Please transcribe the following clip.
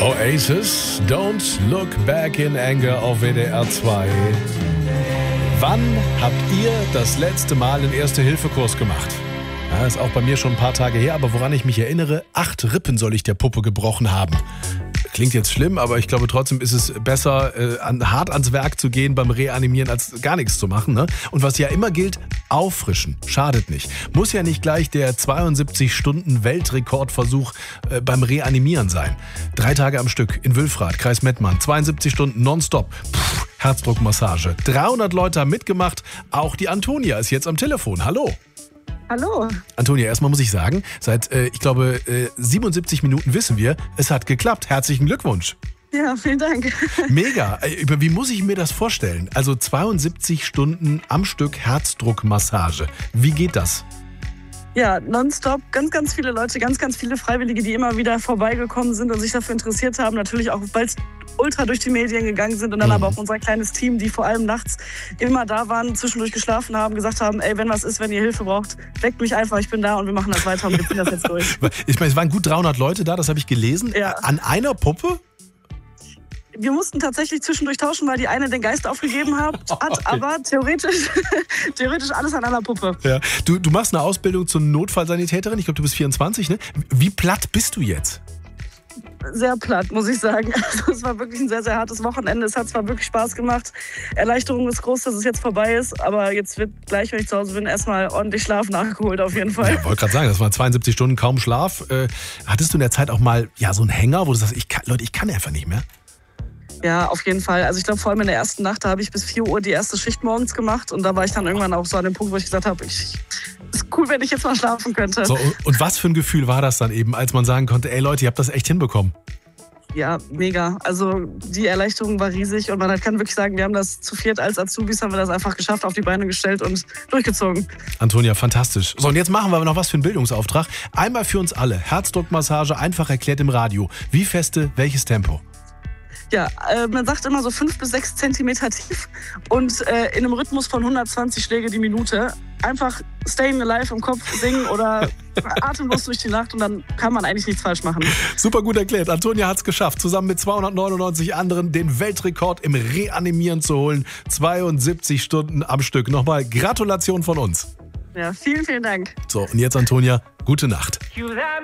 Oasis, Don't Look Back in Anger auf WDR 2. Wann habt ihr das letzte Mal einen Erste-Hilfe-Kurs gemacht? Ja, ist auch bei mir schon ein paar Tage her, aber woran ich mich erinnere, 8 Rippen soll ich der Puppe gebrochen haben. Klingt jetzt schlimm, aber ich glaube trotzdem ist es besser, hart ans Werk zu gehen beim Reanimieren, als gar nichts zu machen. Ne? Und was ja immer gilt, auffrischen. Schadet nicht. Muss ja nicht gleich der 72-Stunden-Weltrekordversuch beim Reanimieren sein. 3 Tage am Stück in Wülfrath, Kreis Mettmann. 72 Stunden nonstop. Herzdruckmassage. 300 Leute haben mitgemacht. Auch die Antonia ist jetzt am Telefon. Hallo. Hallo. Antonia, erstmal muss ich sagen, seit, 77 Minuten wissen wir, es hat geklappt. Herzlichen Glückwunsch. Ja, vielen Dank. Mega. Wie muss ich mir das vorstellen? Also 72 Stunden am Stück Herzdruckmassage. Wie geht das? Ja, nonstop. Ganz viele Leute, ganz viele Freiwillige, die immer wieder vorbeigekommen sind und sich dafür interessiert haben. Natürlich auch, weil es ultra durch die Medien gegangen sind und dann aber auch unser kleines Team, die vor allem nachts immer da waren, zwischendurch geschlafen haben, gesagt haben, ey, wenn was ist, wenn ihr Hilfe braucht, weckt mich einfach, ich bin da und wir machen das weiter und wir ziehen das jetzt durch. Ich meine, es waren gut 300 Leute da, das habe ich gelesen. Ja. An einer Puppe? Wir mussten tatsächlich zwischendurch tauschen, weil die eine den Geist aufgegeben hat, Okay. aber theoretisch alles an einer Puppe. Ja. Du machst eine Ausbildung zur Notfallsanitäterin, ich glaube, du bist 24, ne? Wie platt bist du jetzt? Sehr platt, muss ich sagen. Also es war wirklich ein sehr hartes Wochenende. Es hat zwar wirklich Spaß gemacht. Erleichterung ist groß, dass es jetzt vorbei ist. Aber jetzt wird gleich, wenn ich zu Hause bin, erstmal ordentlich Schlaf nachgeholt auf jeden Fall. Ja, wollte gerade sagen, das waren 72 Stunden kaum Schlaf. Hattest du in der Zeit auch mal so einen Hänger, wo du sagst, ich kann einfach nicht mehr? Ja, auf jeden Fall. Also ich glaube, vor allem in der ersten Nacht, da habe ich bis 4 Uhr die erste Schicht morgens gemacht. Und da war ich dann irgendwann auch so an dem Punkt, wo ich gesagt habe, ist cool, wenn ich jetzt mal schlafen könnte. So, und was für ein Gefühl war das dann eben, als man sagen konnte, ey Leute, ihr habt das echt hinbekommen? Ja, mega. Also die Erleichterung war riesig und man kann wirklich sagen, wir haben das zu viert als Azubis, haben wir das einfach geschafft, auf die Beine gestellt und durchgezogen. Antonia, fantastisch. So, und jetzt machen wir noch was für einen Bildungsauftrag. Einmal für uns alle. Herzdruckmassage, einfach erklärt im Radio. Wie feste, welches Tempo? Ja, man sagt immer so 5 bis 6 Zentimeter tief und in einem Rhythmus von 120 Schläge die Minute. Einfach Staying Alive im Kopf singen oder atemlos durch die Nacht und dann kann man eigentlich nichts falsch machen. Super gut erklärt. Antonia hat es geschafft, zusammen mit 299 anderen den Weltrekord im Reanimieren zu holen. 72 Stunden am Stück. Nochmal Gratulation von uns. Ja, vielen Dank. So, und jetzt Antonia, gute Nacht.